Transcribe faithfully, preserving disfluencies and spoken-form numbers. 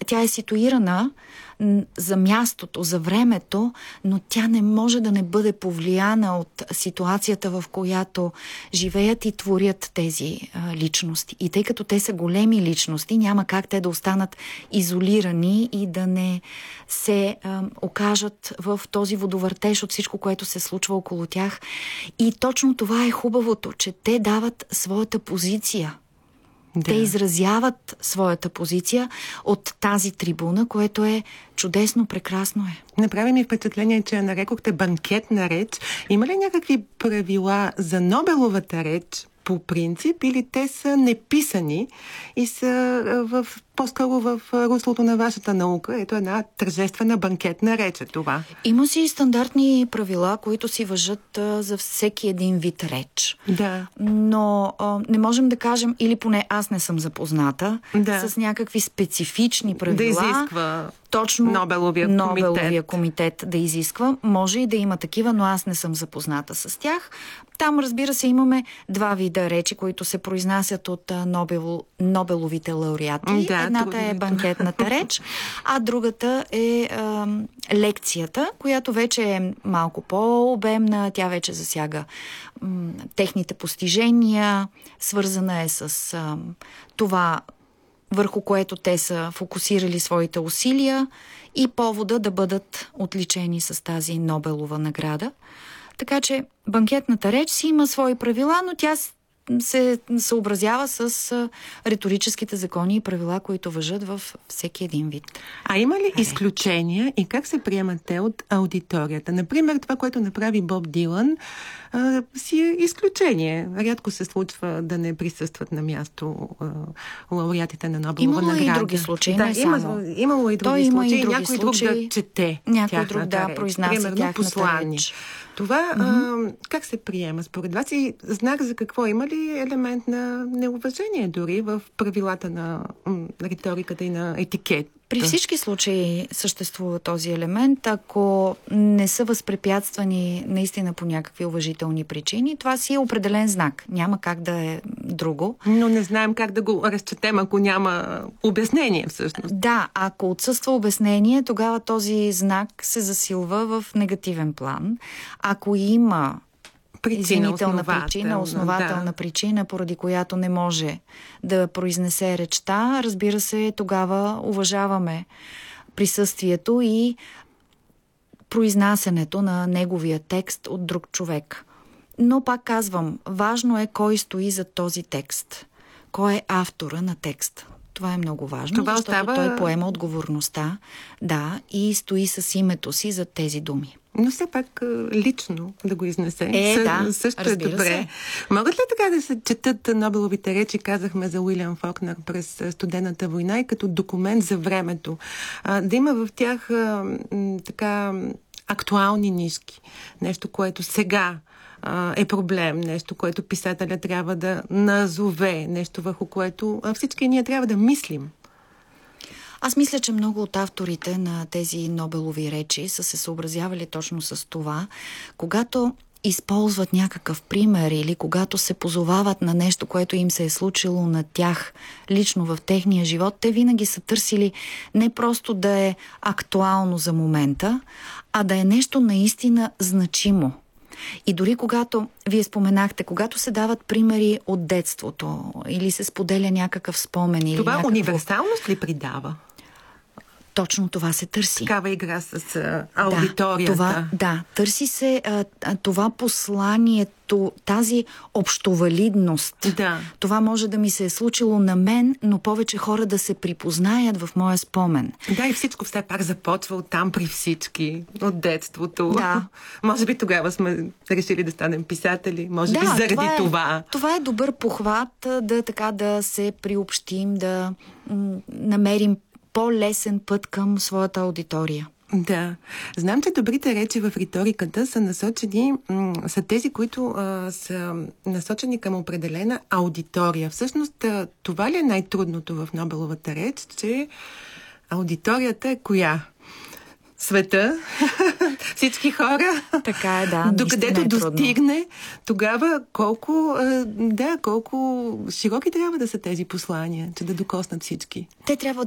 тя е ситуирана за мястото, за времето, но тя не може да не бъде повлияна от ситуацията, в която живеят и творят тези а, личности. И тъй като те са големи личности, няма как те да останат изолирани и да не се а, окажат в този водовъртеж от всичко, което се случва около тях. И точно това е хубавото, че те дават своята позиция. Да. Те изразяват своята позиция от тази трибуна, което е чудесно, прекрасно е. Направи ми впечатление, че нарекохте банкетна реч. Има ли някакви правила за Нобеловата реч по принцип, или те са неписани и са в, по-скоро в руслото на вашата наука? Ето една тържествена банкетна реч е това. Има си стандартни правила, които си важат а, за всеки един вид реч. Да. Но а, не можем да кажем, или поне аз не съм запозната, да. С някакви специфични правила. Да изисква точно Нобеловия, Нобеловия комитет. комитет да изисква. Може и да има такива, но аз не съм запозната с тях. Там, разбира се, имаме два вида речи, които се произнасят от Нобел, Нобеловите лауреати. Да, едната е банкетната реч, а другата е а, лекцията, която вече е малко по-обемна. Тя вече засяга м, техните постижения, свързана е с а, това, върху което те са фокусирали своите усилия и повода да бъдат отличени с тази Нобелова награда. Така че банкетната реч си има свои правила, но тя се съобразява с риторическите закони и правила, които важат във всеки един вид. А има ли изключения и как се приемат те от аудиторията? Например, това, което направи Боб Дилан, а, си е изключение. Рядко се случва да не присъстват на място а, лауреатите на Нобелова награда. Имало и други случаи, да, не има, само. Имало и други Той случаи. Има и други някой случаи, друг да чете някой друг да реч. произнася Примерно, тяхната послание. реч. Това mm-hmm. а, как се приема? Според вас и знак за какво? Има ли елемент на неуважение дори в правилата на м, риториката и на етикет? При всички случаи съществува този елемент. Ако не са възпрепятствани наистина по някакви уважителни причини, това си е определен знак. Няма как да е друго. Но не знаем как да го разчетем, ако няма обяснение всъщност. Да, ако отсъства обяснение, тогава този знак се засилва в негативен план. Ако има извинителна причина, основателна да. причина, поради която не може да произнесе речта, разбира се, тогава уважаваме присъствието и произнасянето на неговия текст от друг човек. Но пак казвам, важно е кой стои за този текст. Кой е автора на текста. Това е много важно, това защото остава... той поема отговорността, да, и стои с името си за тези думи. Но все пак лично да го изнесе. Е, Съ, да, също е добре. Се. Могат ли така да се четат Нобеловите речи, казахме за Уилям Фокнер през Студената война, и като документ за времето? А, да има в тях а, м, така актуални нишки. Нещо, което сега е проблем, нещо, което писателя трябва да назове, нещо върху което всички ние трябва да мислим. Аз мисля, че много от авторите на тези Нобелови речи са се съобразявали точно с това, когато използват някакъв пример или когато се позовават на нещо, което им се е случило на тях лично в техния живот, те винаги са търсили не просто да е актуално за момента, а да е нещо наистина значимо. И дори когато, вие споменахте, когато се дават примери от детството или се споделя някакъв спомен или това някакво... универсалност ли придава? Точно това се търси. Такава игра с а, аудиторията. Да, това, да, търси се а, това посланието, тази общовалидност. Да. Това може да ми се е случило на мен, но повече хора да се припознаят в моя спомен. Да, и всичко все пак започва от там при всички, от детството. Да. Може би тогава сме решили да станем писатели, може да, би заради това. Е, това. Това е добър похват да така да се приобщим, да м- намерим по-лесен път към своята аудитория. Да. Знам, че добрите речи в риториката са насочени, м- са тези, които а, са насочени към определена аудитория. Всъщност, а, това ли е най-трудното в Нобеловата реч, че аудиторията е коя? Света, всички хора, така е, да, докъдето е достигне, тогава колко, да, колко широки трябва да са тези послания, че да докоснат всички. Те трябва